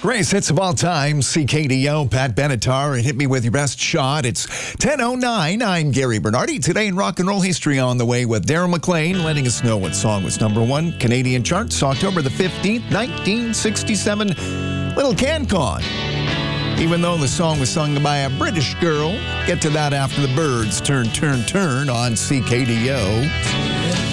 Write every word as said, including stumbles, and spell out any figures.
Greatest hits of all time, C K D O, Pat Benatar, and Hit Me With Your Best Shot. It's ten oh nine. I'm Gary Bernardi. Today in rock and roll history on the way with Daryl McLean, letting us know what song was number one Canadian charts, October the fifteenth, nineteen sixty-seven. Little CanCon. Even though the song was sung by a British girl. Get to that after the Birds. Turn, turn, turn on C K D O.